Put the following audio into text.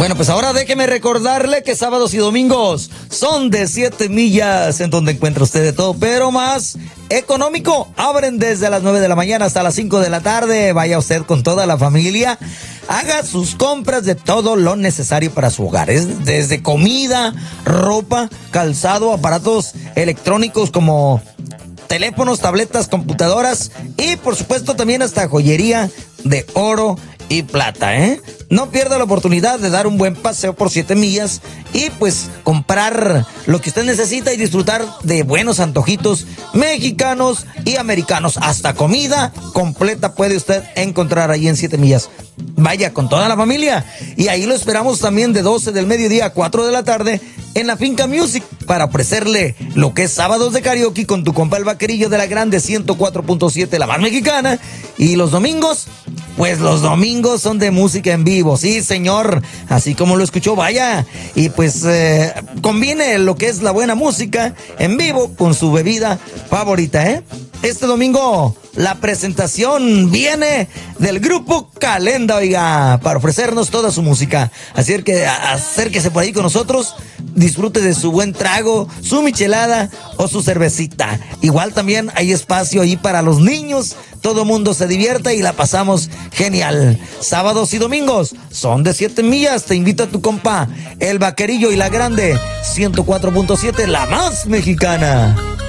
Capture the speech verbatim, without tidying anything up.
Bueno, pues ahora déjeme recordarle que sábados y domingos son de siete millas, en donde encuentra usted de todo, pero más económico. Abren desde las nueve de la mañana hasta las cinco de la tarde. Vaya usted con toda la familia. Haga sus compras de todo lo necesario para su hogar. Es desde comida, ropa, calzado, aparatos electrónicos como teléfonos, tabletas, computadoras y por supuesto también hasta joyería de oro y plata, ¿eh? No pierda la oportunidad de dar un buen paseo por siete millas y pues comprar lo que usted necesita y disfrutar de buenos antojitos mexicanos y americanos. Hasta comida completa puede usted encontrar ahí en siete millas. Vaya con toda la familia. Y ahí lo esperamos también de doce del mediodía a cuatro de la tarde en la Finca Music para ofrecerle lo que es sábados de karaoke con tu compa el Vaquerillo de la Grande ciento cuatro punto siete, la más mexicana. Y los domingos, pues los domingos son de música en vivo. Sí, señor, así como lo escuchó, vaya. Y pues eh, combine lo que es la buena música en vivo con su bebida favorita, ¿eh? Este domingo la presentación viene del grupo Calenda, oiga, para ofrecernos toda su música. Así que acérquese por ahí con nosotros, disfrute de su buen trago, su michelada o su cervecita. Igual también hay espacio ahí para los niños, todo mundo se divierta y la pasamos genial. Sábados y domingos son de siete millas, te invita a tu compa, el Vaquerillo y la Grande ciento cuatro punto siete, la más mexicana.